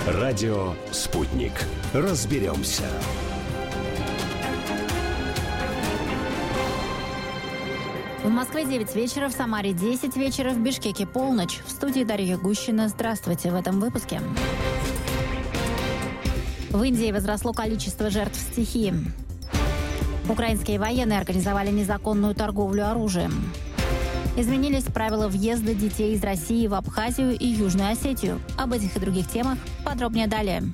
Радио «Спутник». Разберемся. В Москве 9 вечера, в Самаре 10 вечера, в Бишкеке полночь. В студии Дарья Гущина. Здравствуйте в этом выпуске. В Индии возросло количество жертв стихии. Украинские военные организовали незаконную торговлю оружием. Изменились правила въезда детей из России в Абхазию и Южную Осетию. Об этих и других темах подробнее далее.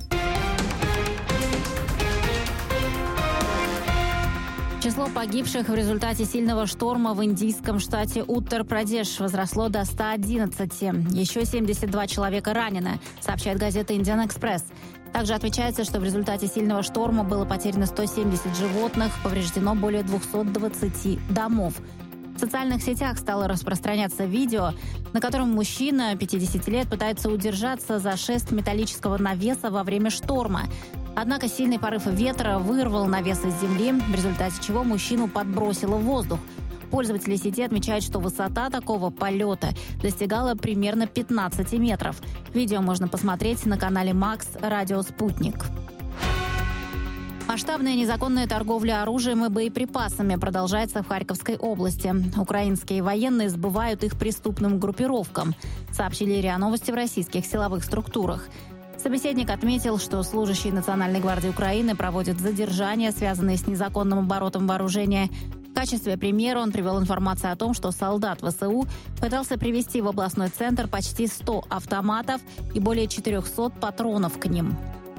Число погибших в результате сильного шторма в индийском штате Уттар-Прадеш возросло до 111. Еще 72 человека ранены, сообщает газета «Индиан Экспресс». Также отмечается, что в результате сильного шторма было потеряно 170 животных, повреждено более 220 домов. В социальных сетях стало распространяться видео, на котором мужчина 50 лет пытается удержаться за шест металлического навеса во время шторма. Однако сильный порыв ветра вырвал навес из земли, в результате чего мужчину подбросило в воздух. Пользователи сети отмечают, что высота такого полета достигала примерно 15 метров. Видео можно посмотреть на канале Макс «Радио Спутник». Масштабная незаконная торговля оружием и боеприпасами продолжается в Харьковской области. Украинские военные сбывают их преступным группировкам, сообщили РИА Новости в российских силовых структурах. Собеседник отметил, что служащие Национальной гвардии Украины проводят задержания, связанные с незаконным оборотом вооружения. В качестве примера он привел информацию о том, что солдат ВСУ пытался привезти в областной центр почти 100 автоматов и более 400 патронов к ним.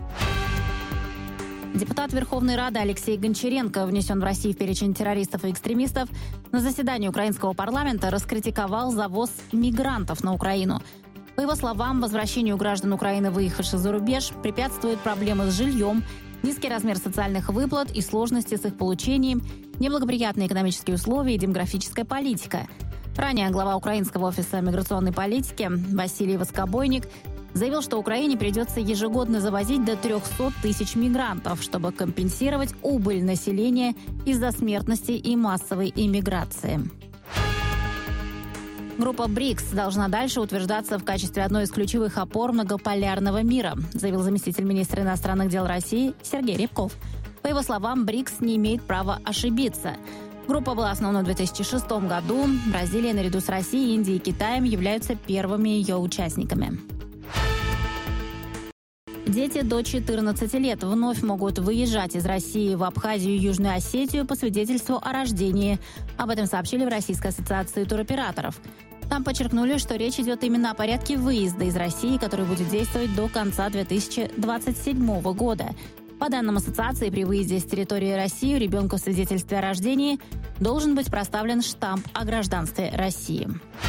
Депутат Верховной Рады Алексей Гончаренко внесен в Россию в перечень террористов и экстремистов. На заседании украинского парламента раскритиковал завоз мигрантов на Украину. По его словам, возвращению граждан Украины, выехавших за рубеж, препятствуют проблемы с жильем, низкий размер социальных выплат и сложности с их получением, неблагоприятные экономические условия и демографическая политика. Ранее глава украинского офиса миграционной политики Василий Воскобойник заявил, что Украине придется ежегодно завозить до 300 тысяч мигрантов, чтобы компенсировать убыль населения из-за смертности и массовой иммиграции. Группа БРИКС должна дальше утверждаться в качестве одной из ключевых опор многополярного мира, заявил заместитель министра иностранных дел России Сергей Рябков. По его словам, БРИКС не имеет права ошибиться. Группа была основана в 2006 году. Бразилия наряду с Россией, Индией и Китаем являются первыми ее участниками. Дети до 14 лет вновь могут выезжать из России в Абхазию и Южную Осетию по свидетельству о рождении. Об этом сообщили в Российской ассоциации туроператоров. Там подчеркнули, что речь идет именно о порядке выезда из России, который будет действовать до конца 2027 года. По данным ассоциации, при выезде с территории России ребенку в свидетельстве о рождении должен быть проставлен штамп о гражданстве России.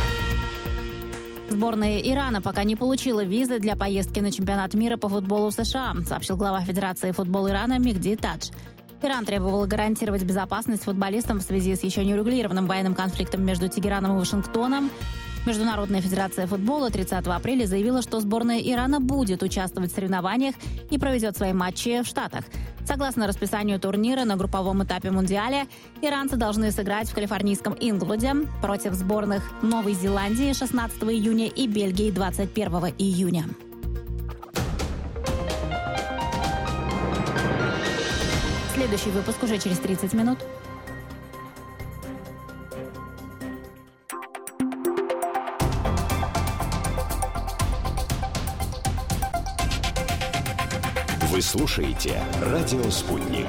Сборная Ирана пока не получила визы для поездки на чемпионат мира по футболу в США, сообщил глава Федерации футбола Ирана Мехди Тадж. Иран требовал гарантировать безопасность футболистам в связи с еще не урегулированным военным конфликтом между Тегераном и Вашингтоном. Международная федерация футбола 30 апреля заявила, что сборная Ирана будет участвовать в соревнованиях и проведет свои матчи в Штатах. Согласно расписанию турнира на групповом этапе Мундиаля, иранцы должны сыграть в калифорнийском Инглвуде против сборных Новой Зеландии 16 июня и Бельгии 21 июня. Следующий выпуск уже через 30 минут. Вы слушаете «Радио Спутник».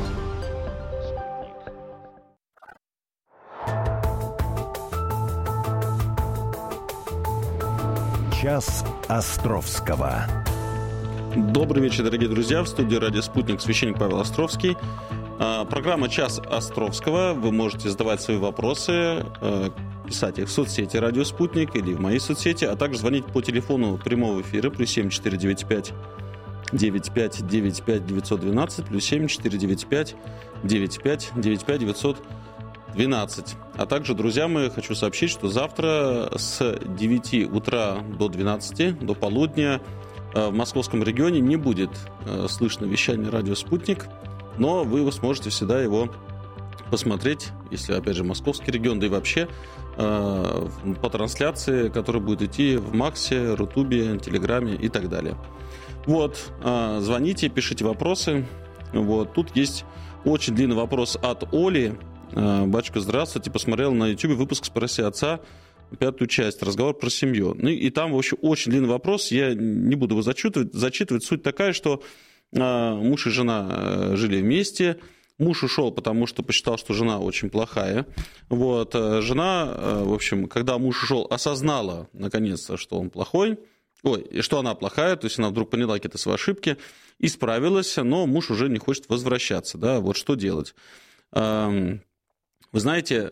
Час Островского. Добрый вечер, дорогие друзья. В студии «Радио Спутник» священник Павел Островский. Программа «Час Островского». Вы можете задавать свои вопросы, писать их в соцсети «Радио Спутник» или в моей соцсети, а также звонить по телефону прямого эфира +7 495 95 95 912 +7 495 95 95 912. А также, друзья мои, хочу сообщить, что завтра с 9 утра до 12, до полудня в московском регионе не будет слышно вещание «Радио Спутник», но вы сможете всегда его посмотреть, если, опять же, московский регион, да и вообще по трансляции, которая будет идти в Максе, Рутубе, Телеграме и так далее. Вот, звоните, пишите вопросы. Вот, тут есть очень длинный вопрос от Оли. Батюшка, здравствуйте, посмотрел на YouTube выпуск «Спроси отца», 5-ю часть, разговор про семью. Ну и там, в общем, очень длинный вопрос, я не буду его зачитывать. Суть такая, что муж и жена жили вместе, муж ушел, потому что посчитал, что жена очень плохая. Вот, жена, в общем, когда муж ушел, осознала, наконец-то, что он плохой, что она плохая, то есть она вдруг поняла какие-то свои ошибки, исправилась, но муж уже не хочет возвращаться, да, вот что делать. Вы знаете,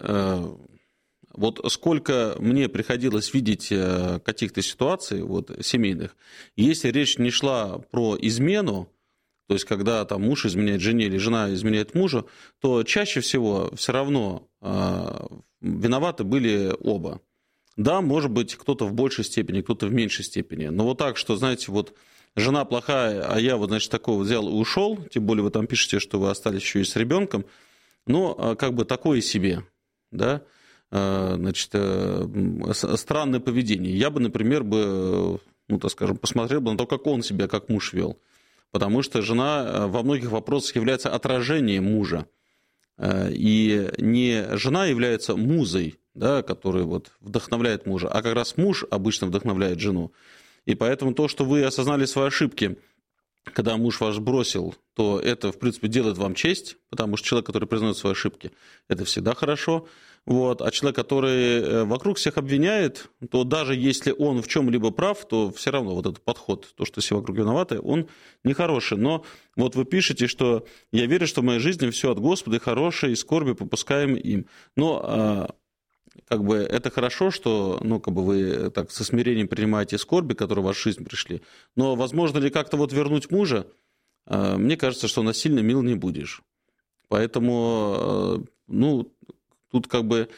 вот сколько мне приходилось видеть каких-то ситуаций вот, семейных, если речь не шла про измену, то есть когда там муж изменяет жене или жена изменяет мужу, то чаще всего все равно виноваты были оба. Да, может быть, кто-то в большей степени, кто-то в меньшей степени. Но вот так, что, знаете, вот жена плохая, а я вот, значит, такого взял и ушел, тем более вы там пишете, что вы остались еще и с ребенком, но как бы такое себе, да, значит, странное поведение. Я бы, например, так скажем, посмотрел бы на то, как он себя, как муж вел. Потому что жена во многих вопросах является отражением мужа. И не жена является музой, да, которая вот вдохновляет мужа, а как раз муж обычно вдохновляет жену. И поэтому то, что вы осознали свои ошибки, когда муж вас бросил, то это, в принципе, делает вам честь, потому что человек, который признает свои ошибки, это всегда хорошо. Вот. А человек, который вокруг всех обвиняет, то даже если он в чем-либо прав, то все равно вот этот подход, то, что все вокруг виноваты, он нехороший. Но вот вы пишете, что «я верю, что в моей жизни все от Господа, и хорошее, и скорби попускаем им». Но как бы это хорошо, что вы так со смирением принимаете скорби, которые в вашу жизнь пришли. Но возможно ли как-то вот вернуть мужа? Мне кажется, что насильно мил не будешь. Поэтому, тут как бы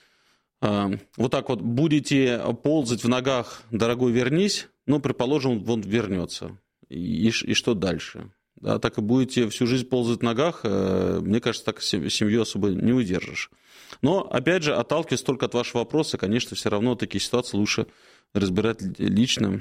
вот так вот будете ползать в ногах, дорогой, вернись, предположим, он вернется. И что дальше? Да, так и будете всю жизнь ползать в ногах, мне кажется, так семью особо не удержишь. Но, опять же, отталкиваясь только от вашего вопроса, конечно, все равно такие ситуации лучше разбирать лично.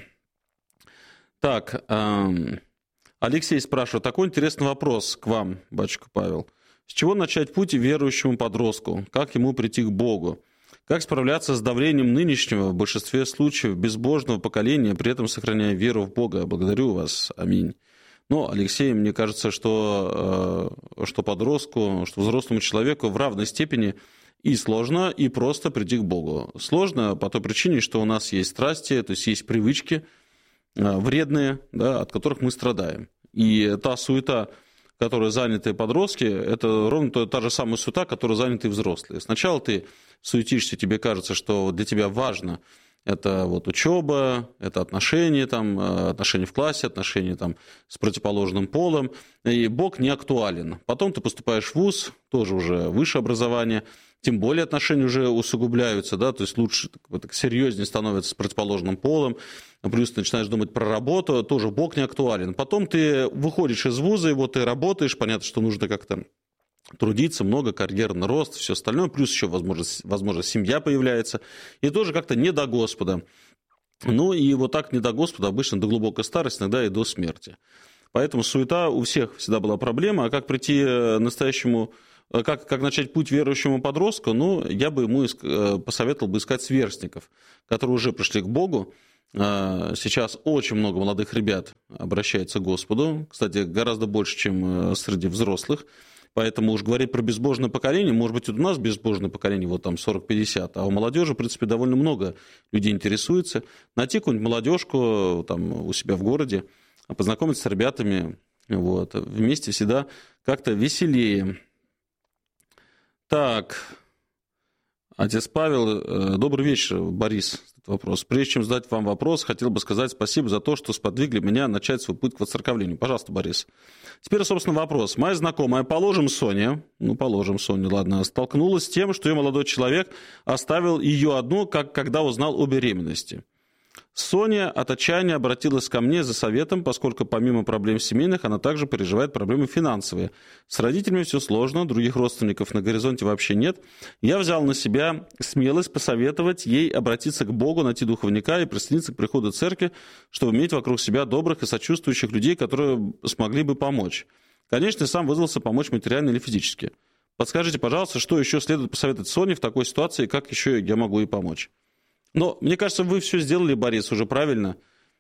Так, Алексей спрашивает, такой интересный вопрос к вам, батюшка Павел. С чего начать путь верующему подростку? Как ему прийти к Богу? Как справляться с давлением нынешнего, в большинстве случаев, безбожного поколения, при этом сохраняя веру в Бога? Благодарю вас. Аминь. Алексей, мне кажется, что подростку, что взрослому человеку в равной степени и сложно, и просто прийти к Богу. Сложно по той причине, что у нас есть страсти, то есть есть привычки вредные, да, от которых мы страдаем. И та суета, которой заняты подростки, это ровно та же самая суета, которой заняты взрослые. Сначала ты суетишься, тебе кажется, что для тебя важно это вот учеба, это отношения, отношения в классе, отношения с противоположным полом, и Бог не актуален. Потом ты поступаешь в вуз, тоже уже высшее образование, тем более отношения уже усугубляются, да, то есть лучше, серьезнее становится с противоположным полом, плюс ты начинаешь думать про работу, тоже Бог не актуален. Потом ты выходишь из вуза, и вот ты работаешь, понятно, что нужно как-то трудиться, много, карьерный рост, все остальное, плюс еще, возможно, семья появляется, и тоже как-то не до Господа. И вот так не до Господа обычно до глубокой старости, иногда и до смерти. Поэтому суета у всех всегда была проблема, а как прийти настоящему, как начать путь верующему подростку, я бы ему посоветовал бы искать сверстников, которые уже пришли к Богу. Сейчас очень много молодых ребят обращается к Господу, кстати, гораздо больше, чем среди взрослых. Поэтому уж говорить про безбожное поколение, может быть, у нас безбожное поколение, 40-50, а у молодежи, в принципе, довольно много людей интересуется. Найти какую-нибудь молодежку у себя в городе, познакомиться с ребятами, вместе всегда как-то веселее. Так, отец Павел, добрый вечер, Борис. Вопрос. Прежде чем задать вам вопрос, хотел бы сказать спасибо за то, что сподвигли меня начать свой путь к воцерковлению. Пожалуйста, Борис. Теперь, собственно, вопрос. Моя знакомая, положим, Соня, ладно, столкнулась с тем, что ее молодой человек оставил ее одну, когда узнал о беременности. Соня от отчаяния обратилась ко мне за советом, поскольку помимо проблем семейных, она также переживает проблемы финансовые. С родителями все сложно, других родственников на горизонте вообще нет. Я взял на себя смелость посоветовать ей обратиться к Богу, найти духовника и присоединиться к приходу церкви, чтобы иметь вокруг себя добрых и сочувствующих людей, которые смогли бы помочь. Конечно, сам вызвался помочь материально или физически. Подскажите, пожалуйста, что еще следует посоветовать Соне в такой ситуации, как еще я могу ей помочь? Но мне кажется, вы все сделали, Борис, уже правильно.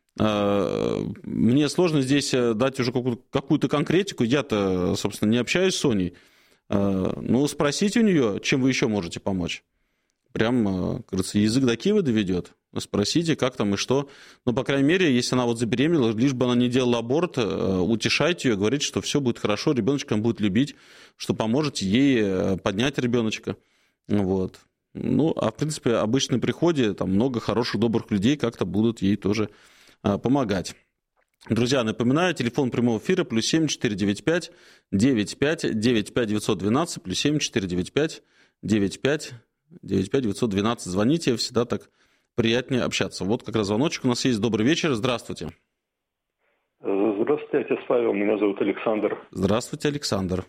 Мне сложно здесь дать уже какую-то конкретику. Я-то, собственно, не общаюсь с Соней. Ну, спросите у нее, чем вы еще можете помочь. Прям, как говорится, язык до Киева доведет. Спросите, как там и что. Но, по крайней мере, если она вот забеременела, лишь бы она не делала аборт, утешайте ее, говорите, что все будет хорошо, ребеночка будет любить, что поможете ей поднять ребеночка. Вот. Ну, а в принципе, обычно при приходе там много хороших, добрых людей как-то будут ей тоже помогать. Друзья, напоминаю, телефон прямого эфира +7 495 95 95 912, +7 495 95 95 912. Звоните, всегда так приятнее общаться. Вот как раз звоночек у нас есть. Добрый вечер, здравствуйте. Здравствуйте, отец Павел, меня зовут Александр. Здравствуйте, Александр.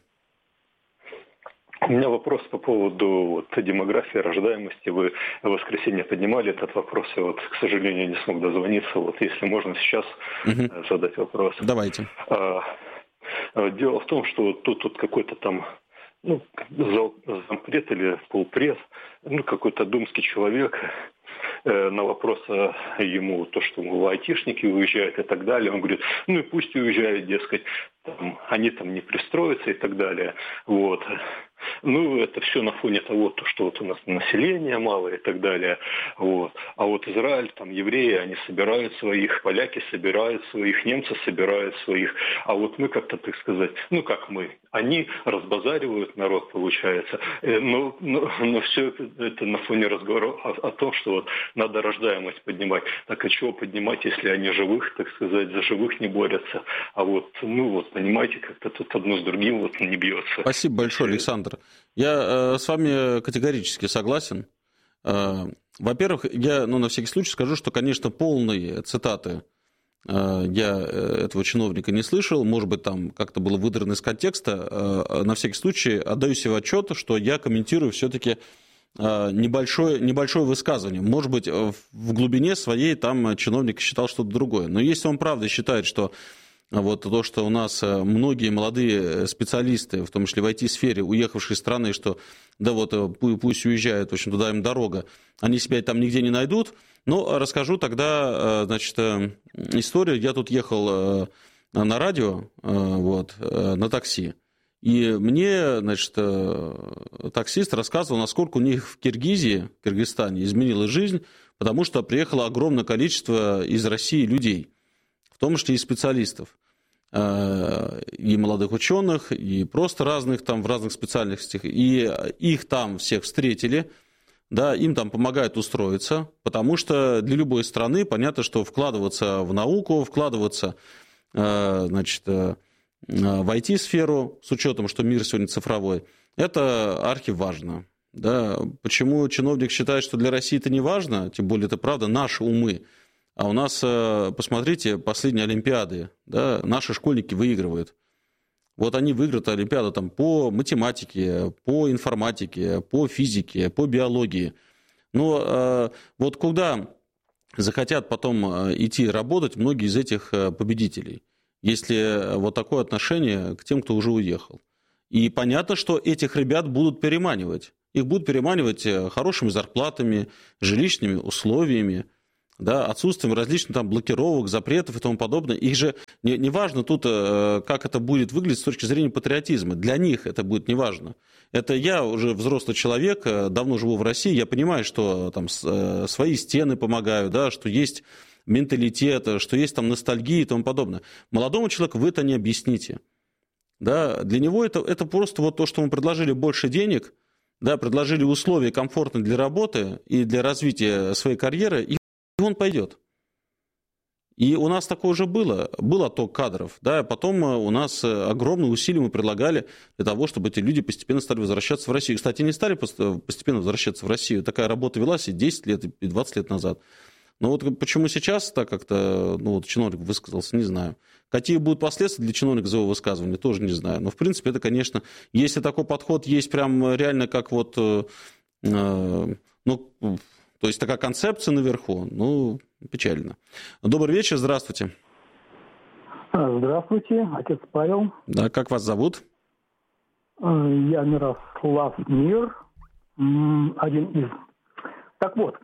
У меня вопрос по поводу демографии, рождаемости. Вы в воскресенье поднимали этот вопрос, и к сожалению, не смог дозвониться. Если можно сейчас задать вопрос. Давайте. Дело в том, что тут какой-то там зампред или полпред, какой-то думский человек, на вопрос ему, то, что айтишники уезжают и так далее, он говорит, и пусть уезжают, дескать, они там не пристроятся и так далее. Вот. Это все на фоне того, что у нас население мало и так далее. Вот. А Израиль, евреи, они собирают своих, поляки собирают своих, немцы собирают своих. А мы как-то, так сказать, как мы, они разбазаривают народ, получается. Но все это на фоне разговора о том, что надо рождаемость поднимать. Так а чего поднимать, если они живых, так сказать, за живых не борются? А понимаете, как-то тут одно с другим не бьется. Спасибо большое, Александр. Я с вами категорически согласен. Во-первых, я на всякий случай скажу, что, конечно, полные цитаты я этого чиновника не слышал. Может быть, там как-то было выдрано из контекста. На всякий случай отдаю себе отчет, что я комментирую все-таки небольшое высказывание. Может быть, в глубине своей там чиновник считал что-то другое. Но если он правда считает, что то, что у нас многие молодые специалисты, в том числе в IT-сфере, уехавшие из страны, что пусть уезжают, в общем, туда им дорога, они себя там нигде не найдут. Но расскажу тогда, историю. Я тут ехал на радио, на такси, и мне, таксист рассказывал, насколько у них в Киргизстане изменилась жизнь, потому что приехало огромное количество из России людей, в том числе и специалистов, и молодых ученых, и просто разных в разных специальностях. И их там всех встретили, им там помогают устроиться, потому что для любой страны понятно, что вкладываться в науку, вкладываться в IT-сферу, с учетом, что мир сегодня цифровой, это архиважно. Почему чиновник считает, что для России это не важно, тем более это правда, наши умы. А у нас, посмотрите, последние Олимпиады, наши школьники выигрывают. Они выиграют Олимпиаду по математике, по информатике, по физике, по биологии. Но куда захотят потом идти работать многие из этих победителей, если такое отношение к тем, кто уже уехал? И понятно, что этих ребят будут переманивать. Их будут переманивать хорошими зарплатами, жилищными условиями, отсутствием различных блокировок, запретов и тому подобное. Их же не важно тут, как это будет выглядеть с точки зрения патриотизма. Для них это будет неважно. Это я уже взрослый человек, давно живу в России, я понимаю, что свои стены помогаю, что есть менталитет, что есть ностальгия и тому подобное. Молодому человеку вы это не объясните. Для него это просто то, что мы предложили больше денег, предложили условия комфортные для работы и для развития своей карьеры, и он пойдет. И у нас такое уже было. Был отток кадров. Потом у нас огромные усилия мы предлагали для того, чтобы эти люди постепенно стали возвращаться в Россию. Кстати, не стали постепенно возвращаться в Россию. Такая работа велась и 10 лет, и 20 лет назад. Но вот почему сейчас так как-то, чиновник высказался, не знаю. Какие будут последствия для чиновника за его высказывание, тоже не знаю. Но, в принципе, это, конечно, если такой подход есть прям реально как то есть такая концепция наверху, печально. Добрый вечер, здравствуйте. Здравствуйте, отец Павел. Да, как вас зовут? Я Мирослав Мир, один из. Так вот,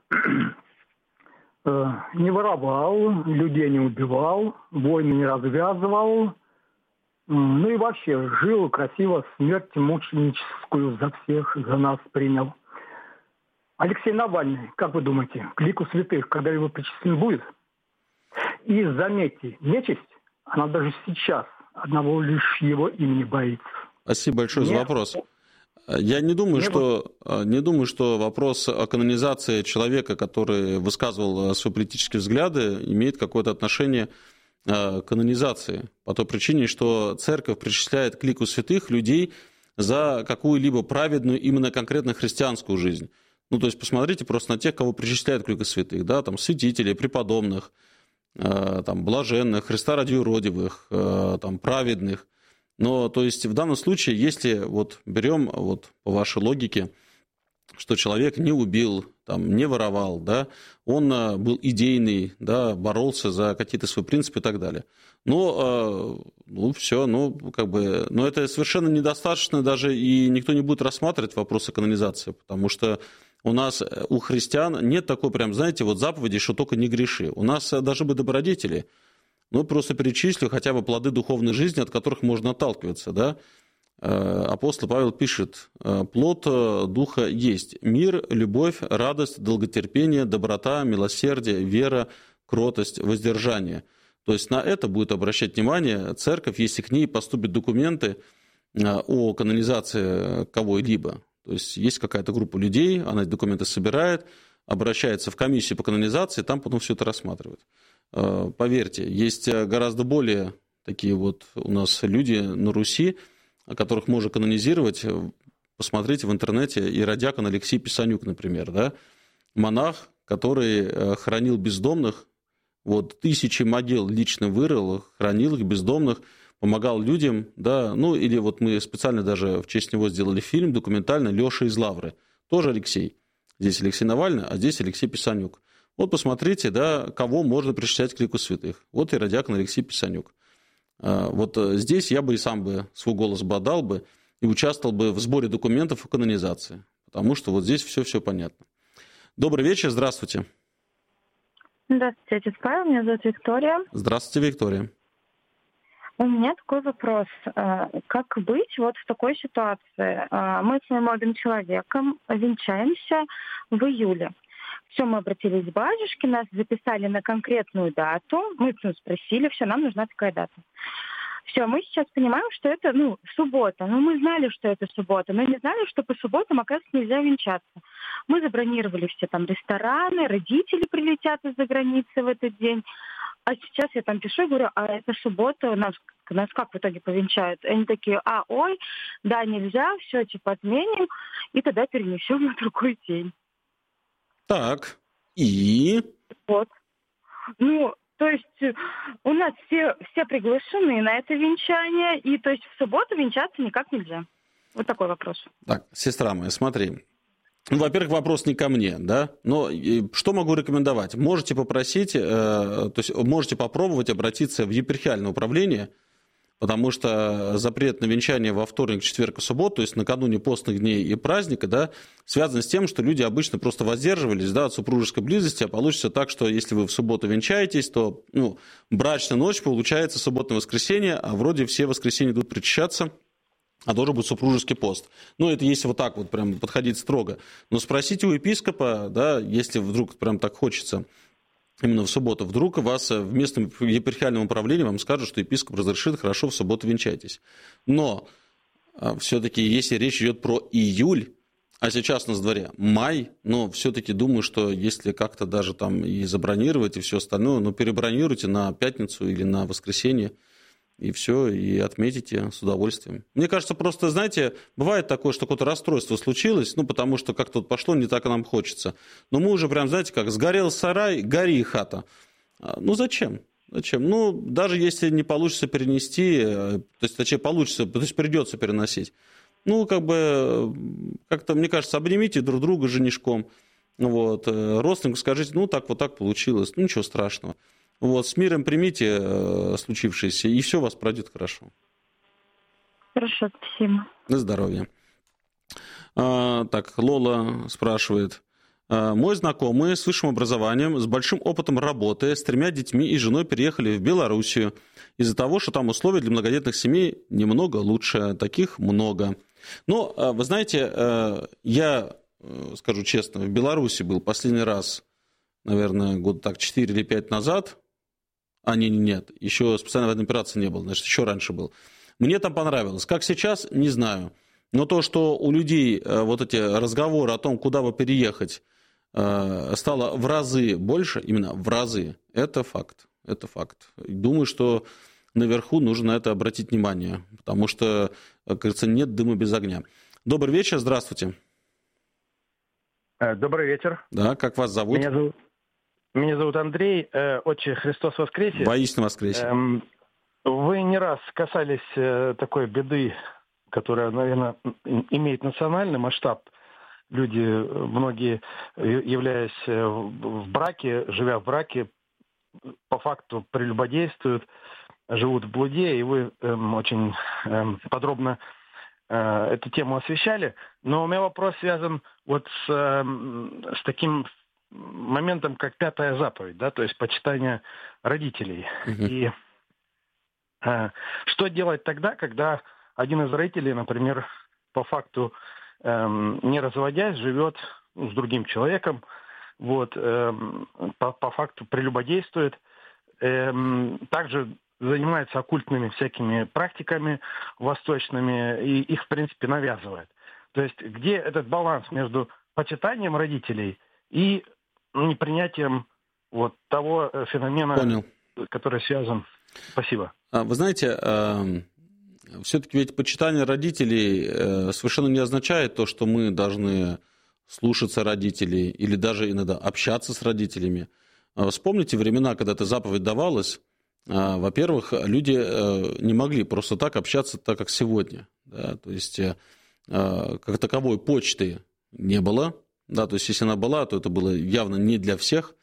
не воровал, людей не убивал, войны не развязывал, и вообще жил красиво, смерть мученическую за всех, за нас принял. Алексей Навальный, как вы думаете, к лику святых, когда его причислен будет? И заметьте, нечисть, она даже сейчас одного лишь его имени боится. Спасибо большое за вопрос. Я не думаю, что вопрос о канонизации человека, который высказывал свои политические взгляды, имеет какое-то отношение к канонизации. По той причине, что церковь причисляет к лику святых людей за какую-либо праведную, именно конкретно христианскую жизнь. То есть посмотрите просто на тех, кого причисляют к лику святых, да, там святителей, преподобных, там, блаженных, Христа ради юродивых, там, праведных. Но, то есть, в данном случае, если берем по вашей логике, что человек не убил, там, не воровал, да, он был идейный, да, боролся за какие-то свои принципы и так далее. Но это совершенно недостаточно, даже и никто не будет рассматривать вопросы канонизации, потому что у нас, у христиан нет такой прям, заповеди, что только не греши. У нас даже бы добродетели. Просто перечислю хотя бы плоды духовной жизни, от которых можно отталкиваться. Да? Апостол Павел пишет: плод духа есть мир, любовь, радость, долготерпение, доброта, милосердие, вера, кротость, воздержание. То есть на это будет обращать внимание церковь, если к ней поступят документы о канонизации кого-либо. То есть есть какая-то группа людей, она эти документы собирает, обращается в комиссию по канонизации, там потом все это рассматривают. Поверьте, есть гораздо более такие у нас люди на Руси, которых можно канонизировать. Посмотрите в интернете, иеродиакон Алексей Писанюк, например, да? Монах, который хранил бездомных, тысячи могил лично вырыл, хранил их бездомных, помогал людям, да, или мы специально даже в честь него сделали фильм документальный «Леша из Лавры». Тоже Алексей. Здесь Алексей Навальный, а здесь Алексей Писанюк. Посмотрите, да, кого можно причислять к лику святых. Иеродиакон Алексей Писанюк. Здесь я бы и сам свой голос отдал бы и участвовал бы в сборе документов о канонизации, потому что здесь все понятно. Добрый вечер, здравствуйте. Здравствуйте, отец Павел, меня зовут Виктория. Здравствуйте, Виктория. У меня такой вопрос. Как быть в такой ситуации? Мы с моим молодым человеком венчаемся в июле. Все, мы обратились к батюшке, нас записали на конкретную дату. Мы спросили, все, нам нужна такая дата. Все, мы сейчас понимаем, что это, суббота. Мы знали, что это суббота, но не знали, что по субботам, оказывается, нельзя венчаться. Мы забронировали все там рестораны, родители прилетят из-за границы в этот день. А сейчас я там пишу и говорю, а это суббота, нас как в итоге повенчают? Они такие, да, нельзя, все, отменим, и тогда перенесем на другой день. Так, и? То есть у нас все приглашены на это венчание, и то есть в субботу венчаться никак нельзя. Такой вопрос. Так, сестра моя, смотри. Во-первых, вопрос не ко мне, да, но что могу рекомендовать? Можете попросить, то есть можете попробовать обратиться в епархиальное управление, потому что запрет на венчание во вторник, четверг и субботу, то есть накануне постных дней и праздника, да, связан с тем, что люди обычно просто воздерживались, да, от супружеской близости, а получится так, что если вы в субботу венчаетесь, то брачная ночь получается суббота-воскресенье, а вроде все воскресенья идут причащаться, а должен быть супружеский пост. Это если так прям подходить строго. Но спросите у епископа, да, если вдруг прям так хочется, именно в субботу, вдруг вас в местном епархиальном управлении вам скажут, что епископ разрешит, хорошо, в субботу венчайтесь. Но все-таки, если речь идет про июль, а сейчас у нас в дворе май, но все-таки думаю, что если как-то даже там и забронировать, и все остальное, перебронируйте на пятницу или на воскресенье. и все, и отметите с удовольствием. Мне кажется, просто, знаете, бывает такое, что какое-то расстройство случилось, потому что как-то пошло не так, как нам хочется. Но мы уже прям, знаете, как сгорел сарай, гори и хата. Зачем? Зачем? Даже если не получится перенести, то есть, точнее, получится, то есть придется переносить. Как-то, мне кажется, обнимите друг друга женишком. Родственнику скажите, так получилось, ничего страшного. С миром примите случившееся, и все у вас пройдет хорошо. Хорошо, спасибо. На здоровье. Так, Лола спрашивает. Мой знакомый с высшим образованием, с большим опытом работы, с 3 детьми и женой переехали в Белоруссию из-за того, что там условия для многодетных семей немного лучше, таких много. Но, вы знаете, я скажу честно, в Беларуси был последний раз, наверное, год 4 или 5 назад. Нет, еще специальной военной операции не было, значит, еще раньше был. Мне там понравилось. Как сейчас, не знаю. Но то, что у людей эти разговоры о том, куда бы переехать, стало в разы больше, именно в разы, это факт. Это факт. Думаю, что наверху нужно на это обратить внимание, потому что, как говорится, нет дыма без огня. Добрый вечер, здравствуйте. Добрый вечер. Да, как вас зовут? Меня зовут Андрей. Отче, Христос воскресе. Воистину воскресе. Вы не раз касались такой беды, которая, наверное, имеет национальный масштаб. Люди, многие, являясь в браке, живя в браке, по факту прелюбодействуют, живут в блуде, и вы очень подробно эту тему освещали. Но у меня вопрос связан с таким моментом, как 5-я заповедь, да, то есть почитание родителей. И что делать тогда, когда один из родителей, например, по факту не разводясь, живет с другим человеком, по факту прелюбодействует, также занимается оккультными всякими практиками восточными и их, в принципе, навязывает. То есть где этот баланс между почитанием родителей и непринятием того феномена, Понял. который связан. Спасибо. Вы знаете, все-таки ведь почитание родителей совершенно не означает то, что мы должны слушаться родителей или даже иногда общаться с родителями. Вспомните времена, когда эта заповедь давалась. Во-первых, люди не могли просто так общаться, так как сегодня. Да? То есть, как таковой почты не было. Да? То есть, если она была, то это было явно не для всех.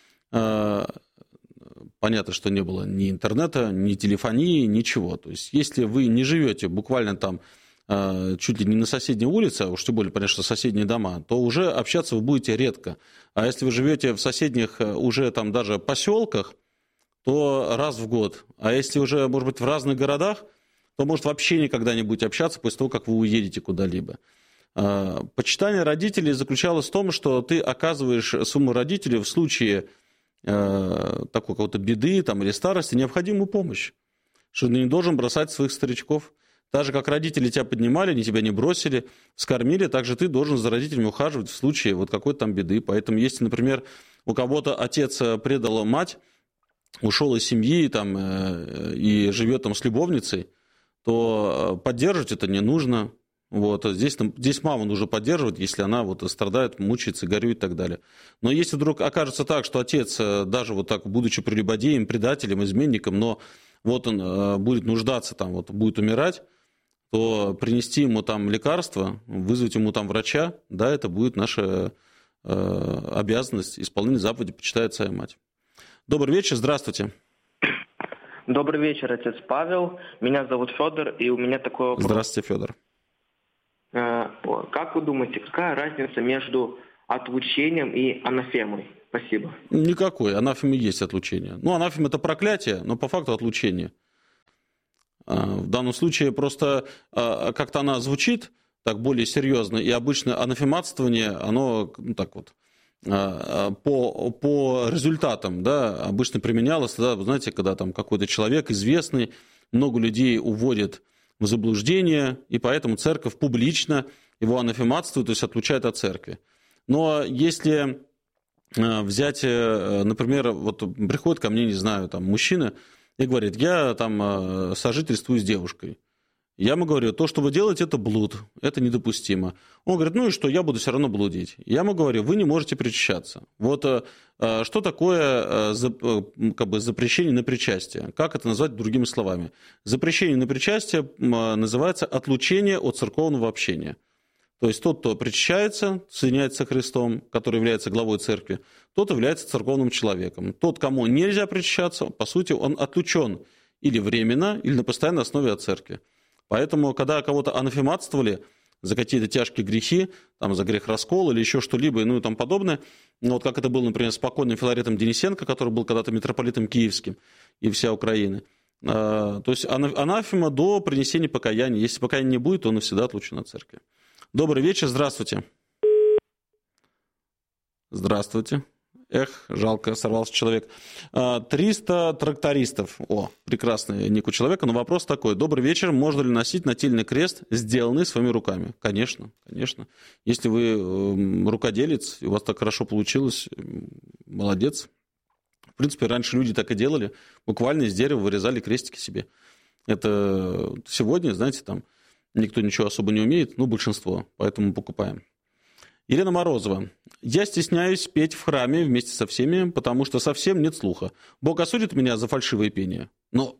Понятно, что не было ни интернета, ни телефонии, ничего. То есть, если вы не живете буквально там чуть ли не на соседней улице, а уж тем более, конечно, соседние дома, то уже общаться вы будете редко. А если вы живете в соседних уже там даже поселках, то раз в год. А если уже, может быть, в разных городах, то, может, вообще никогда не будете общаться после того, как вы уедете куда-либо. Почитание родителей заключалось в том, что ты оказываешь своему родителю в случае такой какой-то беды там, или старости необходимую помощь. Что ты не должен бросать своих старичков. Так же, как родители тебя поднимали, они тебя не бросили, скормили, так же ты должен за родителями ухаживать в случае какой-то там беды. Поэтому, если, например, у кого-то отец предал мать, ушел из семьи там, и живет там с любовницей, то поддерживать это не нужно. Здесь маму нужно поддерживать, если она страдает, мучается, горюет и так далее. Но если вдруг окажется так, что отец, даже будучи прелюбодеем, предателем, изменником, но он будет нуждаться, будет умирать, то принести ему там лекарства, вызвать ему там врача, да, это будет наша обязанность, исполнение заповеди «Почитай отца и мать». Добрый вечер, здравствуйте. Добрый вечер, отец Павел. Меня зовут Федор, и у меня такой вопрос. Здравствуйте, Федор. Как вы думаете, какая разница между отлучением и анафемой? Спасибо. Никакой. Анафема есть отлучение. Анафема – это проклятие, но по факту отлучение. В данном случае просто как-то она звучит так более серьезно, и обычно анафематствование, оно по результатам, да, обычно применялось тогда, вы знаете, когда там какой-то человек известный, много людей уводит в заблуждение, и поэтому церковь публично его анафематствует, то есть отлучает от церкви. Но если взять, например, приходит ко мне, не знаю, там мужчина и говорит, я там сожительствую с девушкой. Я ему говорю, то, что вы делаете, это блуд, это недопустимо. Он говорит, ну и что, я буду все равно блудить. Я ему говорю, вы не можете причащаться. Вот что такое запрещение на причастие? Как это назвать другими словами? Запрещение на причастие называется отлучение от церковного общения. То есть тот, кто причащается, соединяется со Христом, который является главой церкви, тот является церковным человеком. Тот, кому нельзя причащаться, по сути, он отлучен или временно, или на постоянной основе от церкви. Поэтому, когда кого-то анафематствовали за какие-то тяжкие грехи, там, за грех раскола или еще что-либо, ну и тому подобное, вот как это было, например, с покойным Филаретом Денисенко, который был когда-то митрополитом киевским и вся Украина. То есть анафема до принесения покаяния. Если покаяния не будет, то он навсегда отлучен от церкви. Добрый вечер, здравствуйте. Здравствуйте. Эх, жалко, сорвался человек. 300 трактористов. О, прекрасный ник у человека, но вопрос такой. Добрый вечер, можно ли носить нательный крест, сделанный своими руками? Конечно, конечно. Если вы рукоделец, и у вас так хорошо получилось, молодец. В принципе, раньше люди так и делали. Буквально из дерева вырезали крестики себе. Это сегодня, знаете, там никто ничего особо не умеет, ну, большинство, поэтому покупаем. Елена Морозова. Я стесняюсь петь в храме вместе со всеми, потому что совсем нет слуха. Бог осудит меня за фальшивое пение. Но,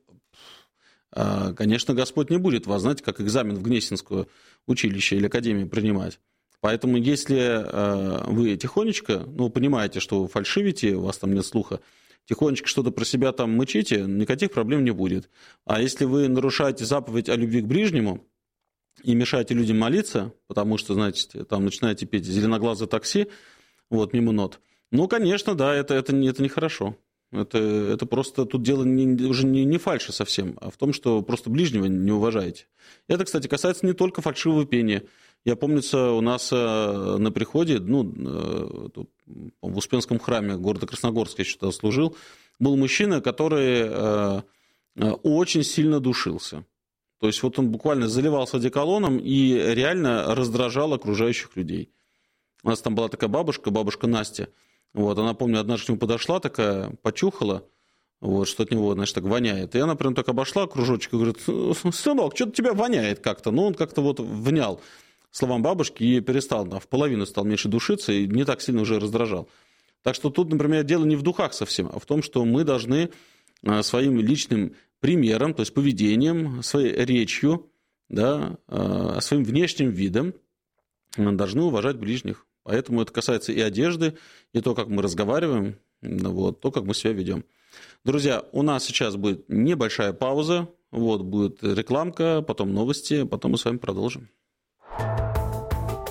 конечно, Господь не будет вас, знаете, как экзамен в Гнесинское училище или академию принимать. Поэтому если вы тихонечко, ну, понимаете, что вы фальшивите, у вас там нет слуха, тихонечко что-то про себя там мычите, никаких проблем не будет. А если вы нарушаете заповедь о любви к ближнему, и мешаете людям молиться, потому что, знаете, там начинаете петь «Зеленоглазое такси», вот, мимо нот. Ну, конечно, да, это нехорошо. Это просто тут дело уже не фальши совсем, а в том, что просто ближнего не уважаете. Это, кстати, касается не только фальшивого пения. Я помню, у нас на приходе, в Успенском храме города Красногорска, я еще служил, был мужчина, который очень сильно душился. То есть вот он буквально заливался одеколоном и реально раздражал окружающих людей. У нас там была такая бабушка Настя. Вот, она, помню, однажды к нему подошла такая, почухала, вот, что от него, значит, так воняет. И она прям так обошла кружочек и говорит, сынок, что-то тебя воняет как-то. Ну, он как-то вот внял словам бабушки и перестал, в половину стал меньше душиться и не так сильно уже раздражал. Так что тут, например, дело не в духах совсем, а в том, что мы должны своим личным примером, то есть поведением, своей речью, да, своим внешним видом должны уважать ближних. Поэтому это касается и одежды, и то, как мы разговариваем, вот, то, как мы себя ведем. Друзья, у нас сейчас будет небольшая пауза, вот, будет рекламка, потом новости, потом мы с вами продолжим.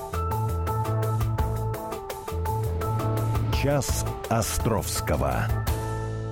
Час Островского.